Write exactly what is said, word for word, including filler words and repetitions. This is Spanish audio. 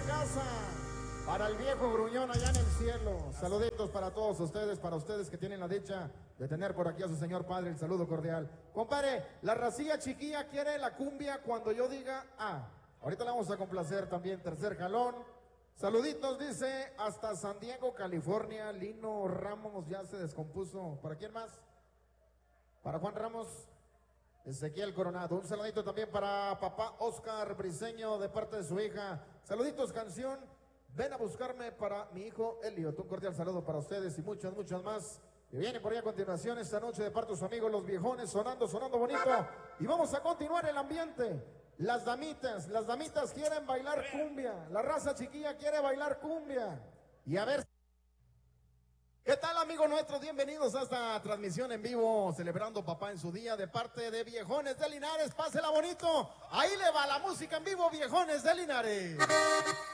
casa. Para el viejo gruñón allá en el cielo. Saluditos para todos ustedes, para ustedes que tienen la dicha de tener por aquí a su señor padre. El saludo cordial. Compadre, la racilla chiquilla quiere la cumbia cuando yo diga ah. Ahorita la vamos a complacer también. Tercer jalón. Saluditos, dice, hasta San Diego, California. Lino Ramos ya se descompuso. ¿Para quién más? Para Juan Ramos. Ezequiel Coronado. Un saludito también para papá Oscar Briseño de parte de su hija. Saluditos, canción. Ven a buscarme para mi hijo Elliot. Un cordial saludo para ustedes y muchas, muchas más. Que viene por ahí a continuación esta noche de parte de sus amigos los viejones, sonando, sonando bonito. Y vamos a continuar el ambiente. Las damitas, las damitas quieren bailar cumbia. La raza chiquilla quiere bailar cumbia. Y a ver... ¿Qué tal, amigos nuestros? Bienvenidos a esta transmisión en vivo, celebrando papá en su día de parte de Viejones de Linares. Pásela bonito. Ahí le va la música en vivo, Viejones de Linares.